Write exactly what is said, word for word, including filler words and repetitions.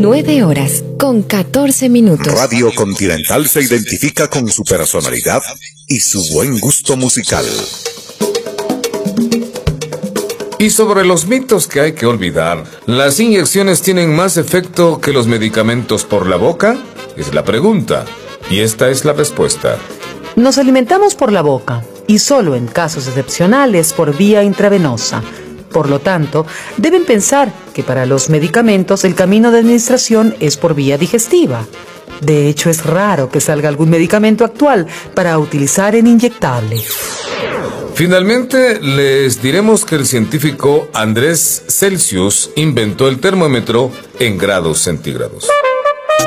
nueve horas con catorce minutos. Radio Continental se identifica con su personalidad y su buen gusto musical. Y sobre los mitos que hay que olvidar, ¿las inyecciones tienen más efecto que los medicamentos por la boca? Es la pregunta, y esta es la respuesta. Nos alimentamos por la boca, y solo en casos excepcionales por vía intravenosa. Por lo tanto, deben pensar que para los medicamentos el camino de administración es por vía digestiva. De hecho, es raro que salga algún medicamento actual para utilizar en inyectable. Finalmente, les diremos que el científico Andrés Celsius inventó el termómetro en grados centígrados.